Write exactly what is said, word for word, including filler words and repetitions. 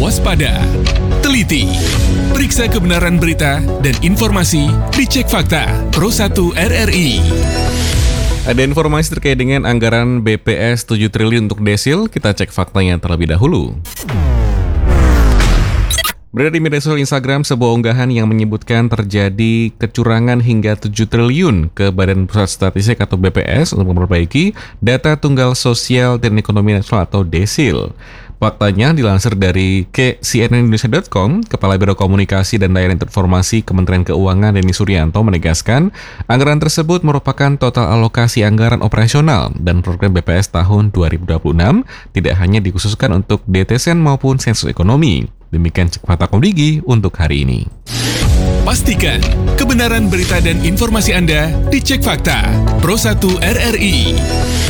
waspada, teliti, periksa kebenaran berita dan informasi di Cek Fakta Pro satu R R I. Ada informasi terkait dengan anggaran B P S tujuh triliun untuk Desil, kita cek faktanya terlebih dahulu. Berada di media sosial Instagram, sebuah unggahan yang menyebutkan terjadi kecurangan hingga tujuh triliun ke Badan Pusat Statistik atau B P S untuk memperbaiki data tunggal sosial dan ekonomi nasional atau Desil. Faktanya dilansir dari C N N Indonesia dot com, Kepala Biro Komunikasi dan Layanan Informasi Kementerian Keuangan Denny Suryanto menegaskan anggaran tersebut merupakan total alokasi anggaran operasional dan program B P S tahun dua ribu dua puluh enam, tidak hanya dikhususkan untuk D T S E N maupun sensus ekonomi. Demikian Cek Fakta Komdigi untuk hari ini. Pastikan kebenaran berita dan informasi Anda di Cek Fakta Pro satu R R I.